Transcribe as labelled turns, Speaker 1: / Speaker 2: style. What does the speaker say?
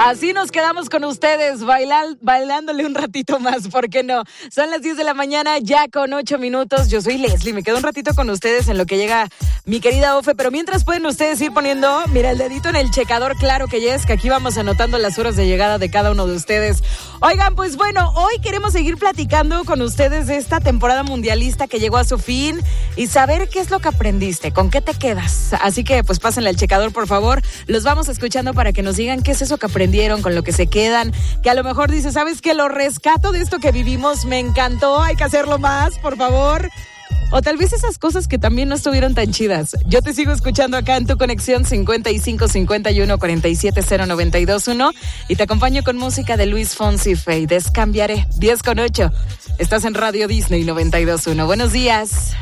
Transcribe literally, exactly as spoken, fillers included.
Speaker 1: Así nos quedamos con ustedes, bailar, bailándole un ratito más, ¿por qué no? Son las diez de la mañana, ya con ocho minutos. Yo soy Leslie, me quedo un ratito con ustedes en lo que llega mi querida Ofe, pero mientras pueden ustedes ir poniendo, mira, el dedito en el checador, claro que ya es, que aquí vamos anotando las horas de llegada de cada uno de ustedes. Oigan, pues bueno, hoy queremos seguir platicando con ustedes de esta temporada mundialista que llegó a su fin y saber qué es lo que aprendiste, con qué te quedas. Así que pues pásenle al checador, por favor. Los vamos escuchando para que nos digan qué es eso que aprendieron, con lo que se quedan, que a lo mejor dice, ¿sabes qué? Lo rescato de esto que vivimos, me encantó, hay que hacerlo más, por favor. O tal vez esas cosas que también no estuvieron tan chidas. Yo te sigo escuchando acá en tu conexión cincuenta y cinco cincuenta y uno cuarenta y siete cero noventa y dos uno y te acompaño con música de Luis Fonsi Fey. Descambiaré, diez con ocho. Estás en Radio Disney noventa y dos uno. Buenos días.